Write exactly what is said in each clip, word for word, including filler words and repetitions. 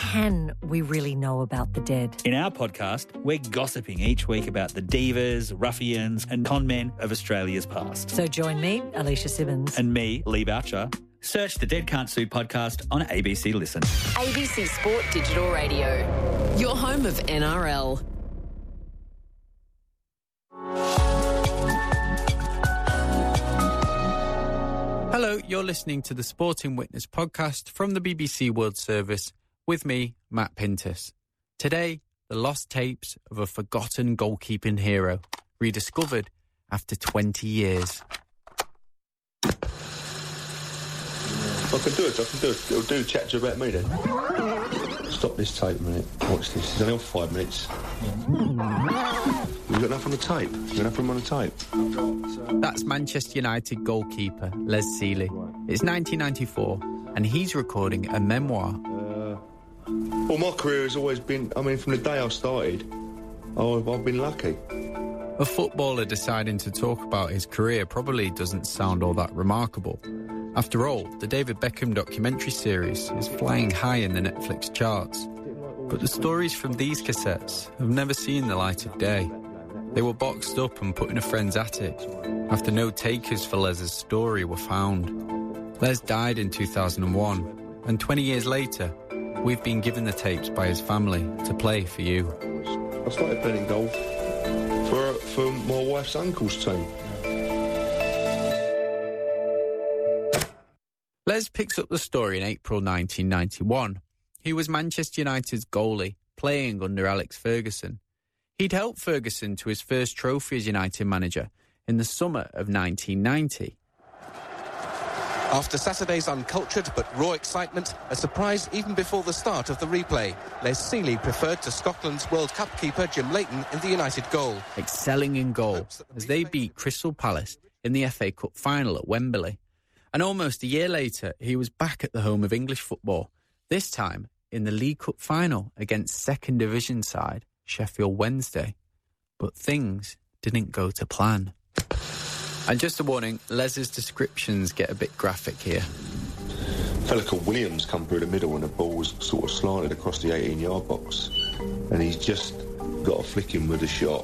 can we really know about the dead? In our podcast, we're gossiping each week about the divas, ruffians and con men of Australia's past. So join me, Alicia Simmons. And me, Lee Boucher. Search the Dead Can't Sue podcast on A B C Listen. A B C Sport Digital Radio, your home of N R L. Hello, you're listening to the Sporting Witness podcast from the B B C World Service with me, Matt Pintus. Today, the lost tapes of a forgotten goalkeeping hero, rediscovered after twenty years. I can do it, I can do it. It'll do chat to you about me then. Stop this tape a minute. Watch this. It's only on five minutes. You've got enough on the tape. You've got enough room on the tape. That's Manchester United goalkeeper Les Sealey. It's nineteen ninety-four and he's recording a memoir. Uh, well, my career has always been, I mean, from the day I started, I've, I've been lucky. A footballer deciding to talk about his career probably doesn't sound all that remarkable. After all, the David Beckham documentary series is flying high in the Netflix charts. But the stories from these cassettes have never seen the light of day. They were boxed up and put in a friend's attic after no takers for Les's story were found. Les died in two thousand one, and twenty years later, we've been given the tapes by his family to play for you. I started playing golf for, for my wife's uncle's team. Les picks up the story in April nineteen ninety-one. He was Manchester United's goalie, playing under Alex Ferguson. He'd helped Ferguson to his first trophy as United manager in the summer of nineteen ninety. After Saturday's uncultured but raw excitement, a surprise even before the start of the replay. Les Sealey preferred to Scotland's World Cup keeper Jim Leighton in the United goal. Excelling in goal as they beat Crystal Palace in the F A Cup final at Wembley. And almost a year later, he was back at the home of English football, this time in the League Cup final against second division side Sheffield Wednesday. But things didn't go to plan. And just a warning, Les's descriptions get a bit graphic here. A fella called Williams come through the middle and the ball was sort of slanted across the eighteen-yard box. And he's just got a flick in with the shot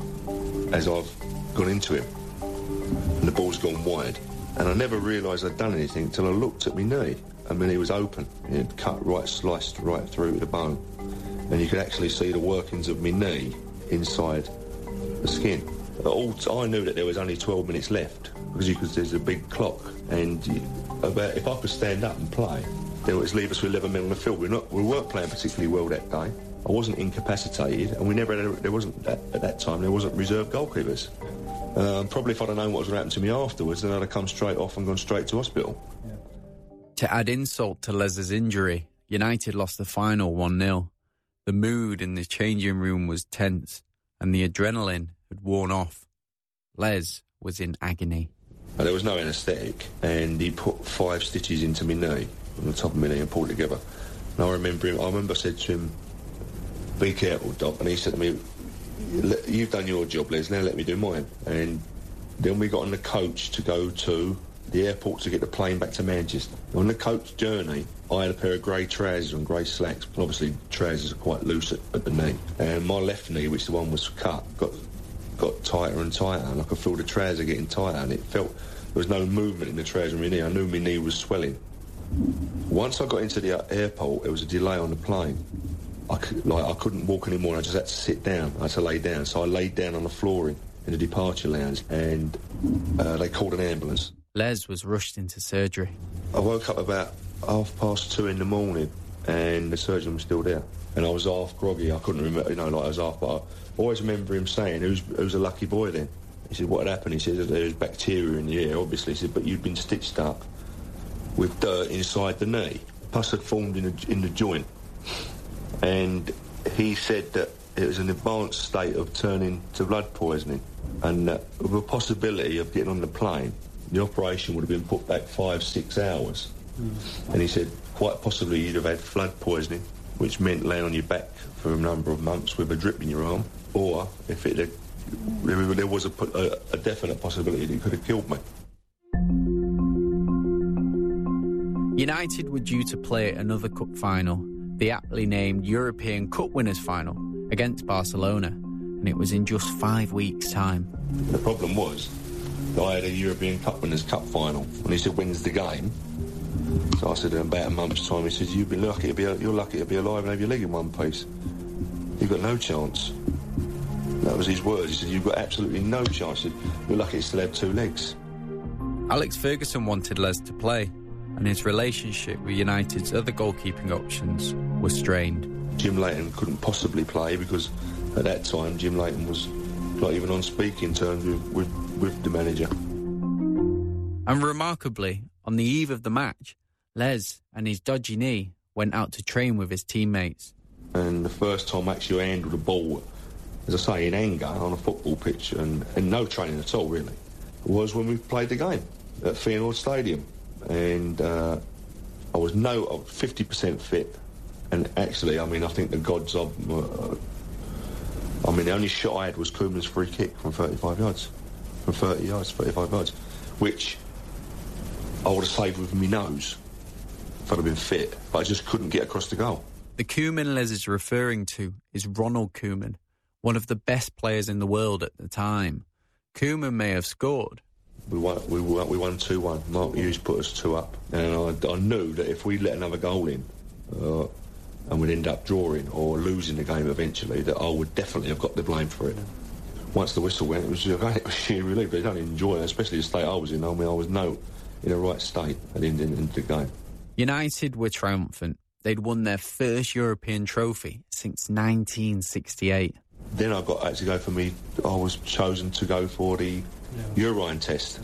as I've gone into him. And the ball's gone wide. And I never realised I'd done anything until I looked at my knee. I mean, it was open. It had cut right, sliced right through the bone. And you could actually see the workings of my knee inside the skin. All, I knew that there was only twelve minutes left because you could, there's a big clock. And you, about, if I could stand up and play, they would leave us with eleven men on the field. We're not, we weren't playing particularly well that day. I wasn't incapacitated, and we never had a, there wasn't at, at that time there wasn't reserve goalkeepers. Um, probably if I'd have known what was going to happen to me afterwards, then I'd have come straight off and gone straight to hospital. Yeah. To add insult to Les's injury, United lost the final one nil. The mood in the changing room was tense, and the adrenaline had worn off. Les was in agony. And there was no anaesthetic, and he put five stitches into my knee, on the top of my knee, and pulled it together. And I remember him, I remember I said to him, "Be careful, Doc," and he said to me, "You've done your job, Les, now let me do mine." And then we got on the coach to go to the airport to get the plane back to Manchester. On the coach journey, I had a pair of grey trousers and grey slacks. Obviously, trousers are quite loose at, at the knee. And my left knee, which the one was cut, got got tighter and tighter, and I could feel the trouser getting tighter, and it felt there was no movement in the trouser in my knee. I knew my knee was swelling. Once I got into the airport, there was a delay on the plane. I, could, like, I couldn't walk anymore. I just had to sit down. I had to lay down. So I laid down on the flooring in the departure lounge, and uh, they called an ambulance. Les was rushed into surgery. I woke up about half past two in the morning, and the surgeon was still there. And I was half groggy. I couldn't remember, you know, like I was half, but I always remember him saying, who's, who's a lucky boy then? He said, what had happened? He said, there was bacteria in the air, obviously. He said, but you'd been stitched up with dirt inside the knee. Pus had formed in, a, in the joint. And he said that it was an advanced state of turning to blood poisoning, and that with a possibility of getting on the plane, the operation would have been put back five, six hours. Mm. And he said quite possibly you'd have had blood poisoning, which meant laying on your back for a number of months with a drip in your arm, or if it had, there was a, a, a definite possibility that it could have killed me. United were due to play another cup final, the aptly named European Cup Winners' Final against Barcelona, and it was in just five weeks' time. The problem was that I had a European Cup Winners' Cup Final, and he said, when's the game? So I said, in about a month's time. He said, you've been lucky to be, you're lucky to be alive and have your leg in one piece. You've got no chance. That was his words. He said, you've got absolutely no chance. He said, you're lucky to still have two legs. Alex Ferguson wanted Les to play, and his relationship with United's other goalkeeping options was strained. Jim Leighton couldn't possibly play because at that time Jim Leighton was not even on speaking terms with, with, with the manager. And remarkably, on the eve of the match, Les and his dodgy knee went out to train with his teammates. And the first time I actually handled the ball, as I say, in anger on a football pitch and, and no training at all, really, was when we played the game at Feyenoord Stadium. And uh, I was no I was fifty percent fit. And actually, I mean, I think the gods of... Uh, I mean, the only shot I had was Koeman's free kick from thirty-five yards. From thirty yards, thirty-five yards. Which I would have saved with my nose if I'd have been fit. But I just couldn't get across the goal. The Koeman Les is referring to is Ronald Koeman, one of the best players in the world at the time. Koeman may have scored. We won, we won, we won two one. Mark Hughes put us two up. And I, I knew that if we let another goal in, uh, and we'd end up drawing or losing the game eventually, that I would definitely have got the blame for it. Once the whistle went, it was, it was sheer relief. They don't enjoy it, especially the state I was in. I mean, I was no in a right state at the end of the game. United were triumphant. They'd won their first European trophy since nineteen sixty-eight. Then I got actually go for me. I was chosen to go for the yeah. urine test,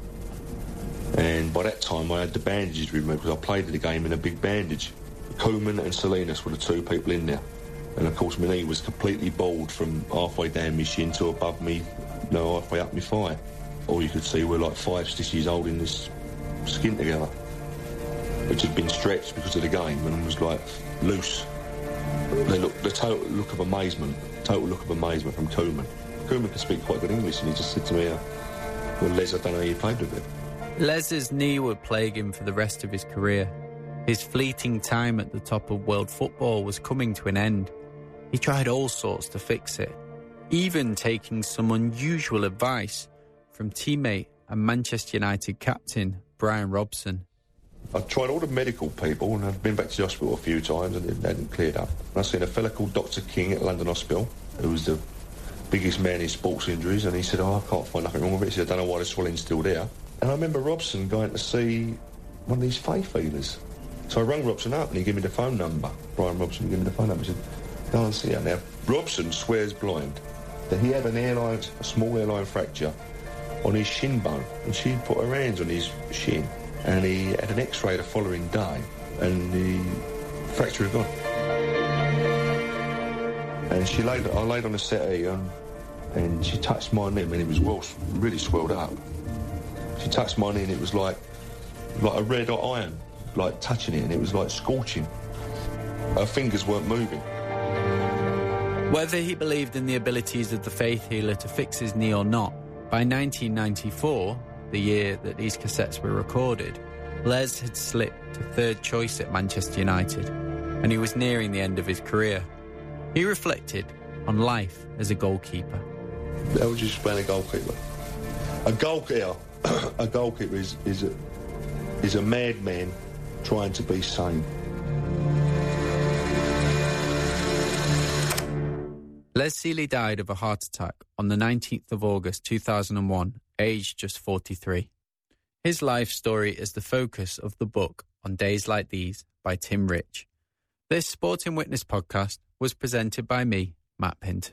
and by that time I had the bandages with me because I played the game in a big bandage. Koeman and Salinas were the two people in there, and of course my knee was completely bald from halfway down my shin to above me, you know, halfway up my thigh. All you could see were like five stitches holding this skin together, which had been stretched because of the game and was like loose. They looked, the total look of amazement, total look of amazement from Koeman. Koeman could speak quite good English, and he just said to me, uh, well, Les, I don't know how you played with it. Les's knee would plague him for the rest of his career. His fleeting time at the top of world football was coming to an end. He tried all sorts to fix it, even taking some unusual advice from teammate and Manchester United captain Brian Robson. I tried all the medical people, and I'd been back to the hospital a few times and it hadn't cleared up. And I seen a fella called Doctor King at London Hospital, who was the biggest man in sports injuries, and he said, oh, I can't find nothing wrong with it. He said, I don't know why the swelling's still there. And I remember Robson going to see one of these faith healers. So I rang Robson up and he gave me the phone number. Brian Robson gave me the phone number. He said, go and see her. Now, Robson swears blind that he had an airline, a small airline fracture on his shin bone, and she put her hands on his shin, and he had an x-ray the following day, and the fracture had gone. And she laid, I laid on the settee, um, and she touched my knee, and it was well, really swelled up. She touched my knee, and it was like, like a red hot iron, like touching it, and it was like scorching. Her fingers weren't moving. Whether he believed in the abilities of the faith healer to fix his knee or not, by nineteen ninety-four, the year that these cassettes were recorded, Les had slipped to third choice at Manchester United, and he was nearing the end of his career. He reflected on life as a goalkeeper. How would you explain a goalkeeper? A goalkeeper, a goalkeeper is, is, a, is a madman trying to be sane. Les Sealey died of a heart attack on the nineteenth of August two thousand one, aged just forty-three. His life story is the focus of the book On Days Like These by Tim Rich. This Sporting Witness podcast was presented by me, Matt Pinton.